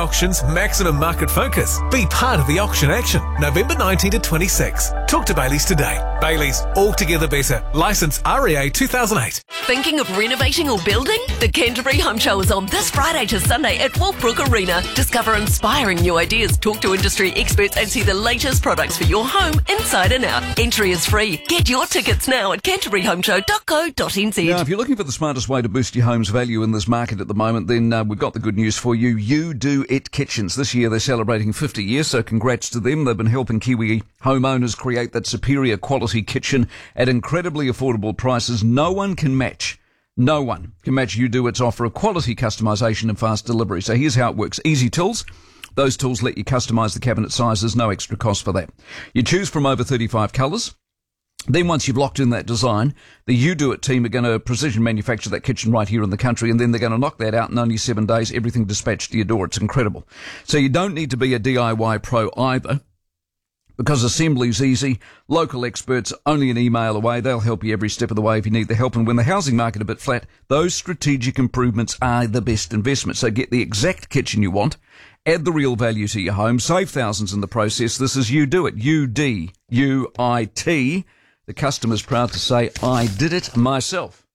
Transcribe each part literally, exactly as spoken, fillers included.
Auction's maximum market focus. Be part of the auction action, November nineteenth to twenty-sixth. Talk to Baileys today. Baileys, altogether better. Licence R E A two thousand eight. Thinking of renovating or building? The Canterbury Home Show is on this Friday to Sunday at Wolfbrook Arena. Discover inspiring new ideas, talk to industry experts and see the latest products for your home inside and out. Entry is free. Get your tickets now at canterbury home show dot co dot n z. Now, if you're looking for the smartest way to boost your home's value in this market at the moment, then uh, we've got the good news for you. You Do It Kitchens. This year they're celebrating fifty years, so congrats to them. They've been helping Kiwi homeowners create that superior quality kitchen at incredibly affordable prices. No one can match. No one can match You Do It's offer of quality customisation and fast delivery. So here's how it works. Easy tools. Those tools let you customise the cabinet sizes. No extra cost for that. You choose from over thirty-five colours. Then once you've locked in that design, the You Do It team are going to precision manufacture that kitchen right here in the country, and then they're going to knock that out in only seven days, everything dispatched to your door. It's incredible. So you don't need to be a D I Y pro either, because assembly's easy. Local experts, only an email away. They'll help you every step of the way if you need the help. And when the housing market a bit flat, those strategic improvements are the best investment. So get the exact kitchen you want. Add the real value to your home. Save thousands in the process. This is You Do It. U D U I T. The customer's proud to say, I did it myself.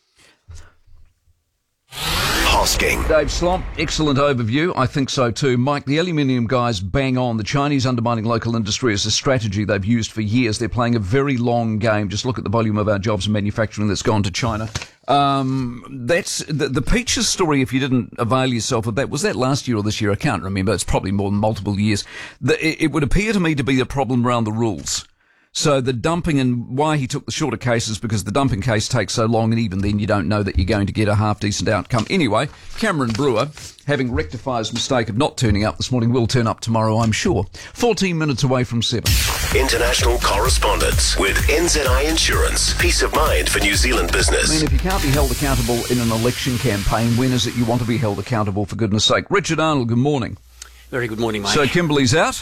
Hosking. Dave Slomp, excellent overview. I think so too. Mike, the aluminium guys bang on. The Chinese undermining local industry is a strategy they've used for years. They're playing a very long game. Just look at the volume of our jobs in manufacturing that's gone to China. Um, that's the, the Peaches story. If you didn't avail yourself of that, was that last year or this year? I can't remember. It's probably more than multiple years. The, it, it would appear to me to be a problem around the rules. So the dumping, and why he took the shorter cases, because the dumping case takes so long, and even then you don't know that you're going to get a half-decent outcome. Anyway, Cameron Brewer, having rectified his mistake of not turning up this morning, will turn up tomorrow, I'm sure. fourteen minutes away from seven. International correspondence with N Z I Insurance. Peace of mind for New Zealand business. I mean, if you can't be held accountable in an election campaign, when is it you want to be held accountable, for goodness sake? Richard Arnold, good morning. Very good morning, Mike. So Kimberley's out?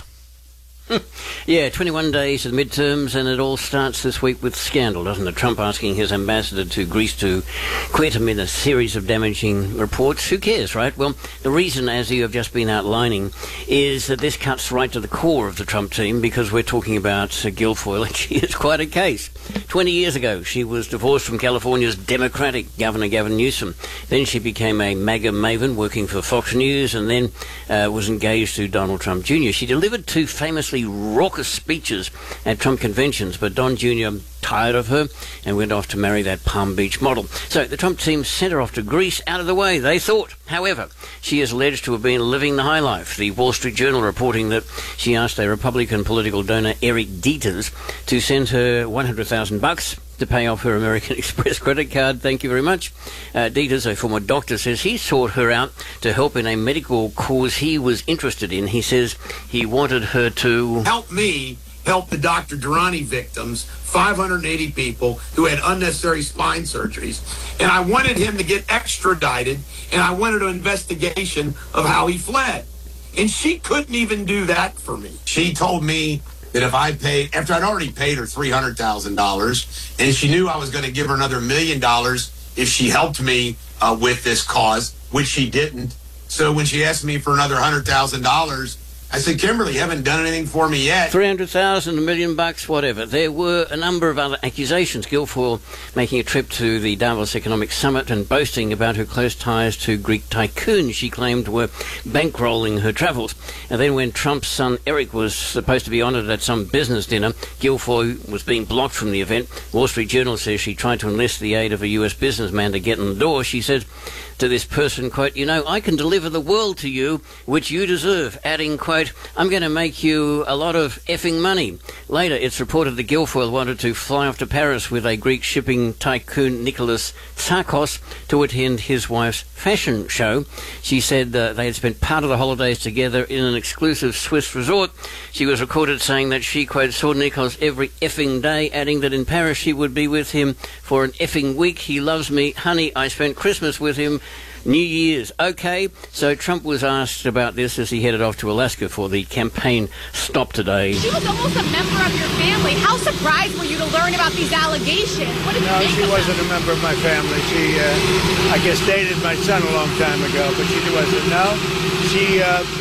Yeah, twenty-one days of the midterms, and it all starts this week with scandal, doesn't it? Trump asking his ambassador to Greece to quit amid a series of damaging reports. Who cares, right? Well, the reason, as you have just been outlining, is that this cuts right to the core of the Trump team, because we're talking about uh, Guilfoyle, and she is quite a case. Twenty years ago, she was divorced from California's Democratic Governor Gavin Newsom. Then she became a MAGA maven working for Fox News, and then uh, was engaged to Donald Trump Junior She delivered two famously raucous speeches at Trump conventions, but Don Junior tired of her and went off to marry that Palm Beach model. So the Trump team sent her off to Greece, out of the way, they thought. However, she is alleged to have been living the high life. The Wall Street Journal reporting that she asked a Republican political donor, Eric Dieters, to send her one hundred thousand bucks to pay off her American Express credit card. Thank you very much. Uh, Dieters, a former doctor, says he sought her out to help in a medical cause he was interested in. He says he wanted her to help me help the Doctor Durrani victims, five hundred eighty people who had unnecessary spine surgeries. And I wanted him to get extradited, and I wanted an investigation of how he fled. And she couldn't even do that for me. She told me that if I paid, after I'd already paid her three hundred thousand dollars, and she knew I was going to give her another million dollars if she helped me uh, with this cause, which she didn't. So when she asked me for another one hundred thousand dollars, I said, Kimberly, you haven't done anything for me yet. three hundred thousand dollars, a million bucks, whatever. There were a number of other accusations. Guilfoyle making a trip to the Davos Economic Summit and boasting about her close ties to Greek tycoons she claimed were bankrolling her travels. And then when Trump's son Eric was supposed to be honoured at some business dinner, Guilfoyle was being blocked from the event. Wall Street Journal says she tried to enlist the aid of a U S businessman to get in the door. She said to this person, quote, you know, I can deliver the world to you, which you deserve, adding, quote, I'm going to make you a lot of effing money. Later, it's reported that Guilfoyle wanted to fly off to Paris with a Greek shipping tycoon, Nicholas Tsakos, to attend his wife's fashion show. She said uh, they had spent part of the holidays together in an exclusive Swiss resort. She was recorded saying that she, quote, saw Nikos every effing day, adding that in Paris she would be with him for an effing week. He loves me. Honey, I spent Christmas with him. New Year's. Okay, so Trump was asked about this as he headed off to Alaska for the campaign stop today. She was almost a member of your family. How surprised were you to learn about these allegations? What did you No, think she of wasn't them? a member of my family. She, uh, I guess, dated my son a long time ago, but she wasn't. No, she... Uh,